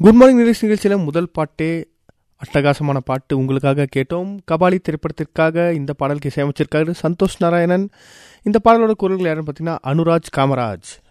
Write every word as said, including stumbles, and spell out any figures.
Good morning news நிகழ்ச்சியில் முதல் பாட்டே அட்டகாசமான பாட்டு உங்களுக்காக கேட்டோம். கபாலி திரைப்படத்திற்காக இந்த பாடலுக்கு இசையமைச்சிருக்காரு சந்தோஷ் நாராயணன். இந்த பாடலோட குரல்கள் யாருன்னு பார்த்தீங்கன்னா அனுராஜ் காமராஜ்.